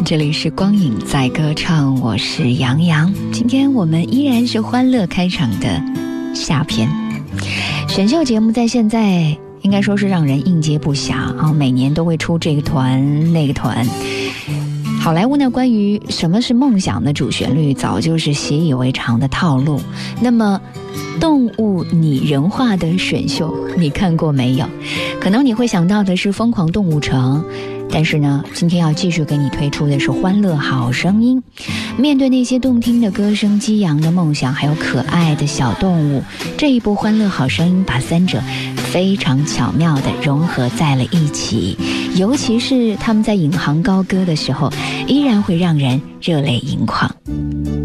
这里是光影在歌唱，我是杨洋。今天我们依然是欢乐开场的下篇。选秀节目在现在应该说是让人应接不暇啊，每年都会出这个团那个团。好莱坞呢，关于什么是梦想的主旋律早就是习以为常的套路。那么动物拟人化的选秀你看过没有？可能你会想到的是疯狂动物城，但是呢，今天要继续给你推出的是欢乐好声音。面对那些动听的歌声、激扬的梦想，还有可爱的小动物，这一部欢乐好声音把三者非常巧妙地融合在了一起，尤其是他们在引吭高歌的时候，依然会让人热泪盈眶。